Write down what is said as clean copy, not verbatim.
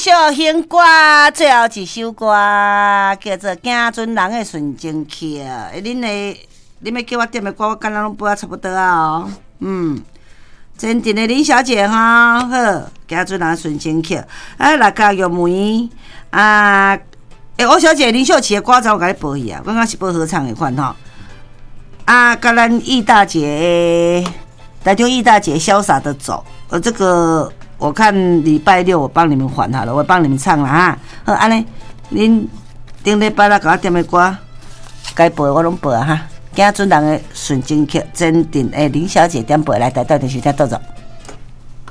小兴歌最后一首歌叫做《行船人的顺情客》。恁要叫我点的歌，我敢若拢背啊差不多啊哦。真正的林小姐哈，好，行船人的顺情客。六甲玉梅欧小姐林秀琪的歌早我甲你报去啊，刚刚是报合唱的款吼。甲咱易大姐，台中易大姐潇洒的走，这个。我看礼拜六我帮你们还好了，我帮你们唱了哈。好，安尼，恁顶礼拜六给我点的歌，该背我拢背啊哈。行船人的顺情客，真正的林小姐点背来台北电视台倒走。